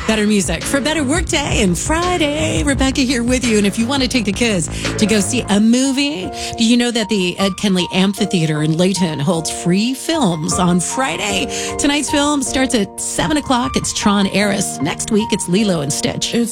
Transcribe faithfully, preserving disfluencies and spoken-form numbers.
Better music for better workday and Friday. Rebecca here with you. And if you want to take the kids to go see a movie, do you know that the Ed Kenley Amphitheater in Layton holds free films on Friday? Tonight's film starts at seven o'clock. It's Tron Eris. Next week, it's Lilo and Stitch. It's